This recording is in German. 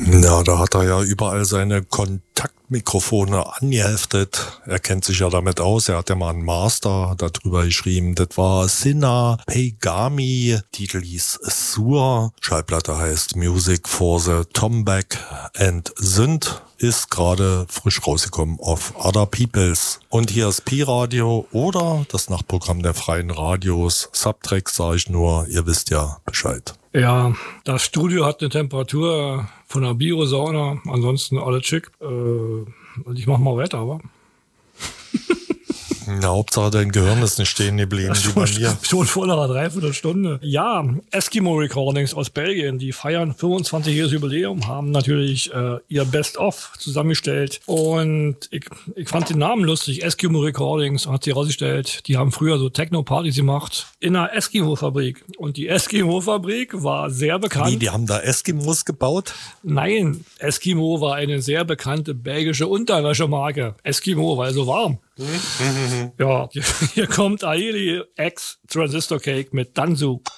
Na, da hat er ja überall seine Kontaktmikrofone angeheftet. Er kennt sich ja damit aus. Er hat ja mal einen Master darüber geschrieben. Das war Sina Peigami. Titel hieß Sur. Schallplatte heißt Music for the Tombak and Synth. Ist gerade frisch rausgekommen auf Other Peoples. Und hier ist Pi-Radio oder das Nachtprogramm der freien Radios. Subtracks sage ich nur, ihr wisst ja Bescheid. Ja, das Studio hat eine Temperatur von einer Biosauna. Ansonsten alles schick. Und ich mach mal weiter, aber... Na, Hauptsache dein Gehirn ist nicht stehen geblieben, wie bei mir. Schon vor einer Dreiviertelstunde. Ja, Eskimo Recordings aus Belgien, die feiern 25-jähriges Jubiläum, haben natürlich ihr Best-of zusammengestellt. Und ich fand den Namen lustig, Eskimo Recordings, hat sich herausgestellt, die haben früher so Techno-Partys gemacht in einer Eskimo-Fabrik. Und die Eskimo-Fabrik war sehr bekannt. Wie, die haben da Eskimos gebaut? Nein, Eskimo war eine sehr bekannte belgische Unterwäschemarke. Eskimo, weil so warm. Ja, hier kommt Aili X Transistor Cake mit Danzu.